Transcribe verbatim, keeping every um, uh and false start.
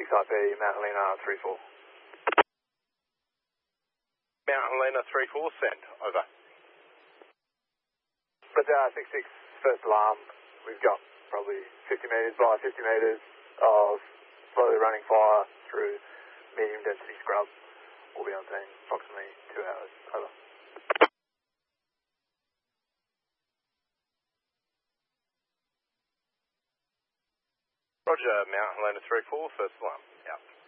six I P, Mount Helena three four. Mount Helena three four, send, over. Brazil six six, first alarm. We've got probably fifty metres by fifty metres of slowly running fire through medium density scrub. We'll be on scene approximately two hours, over. Roger, Mount Helena three four, first alarm, out.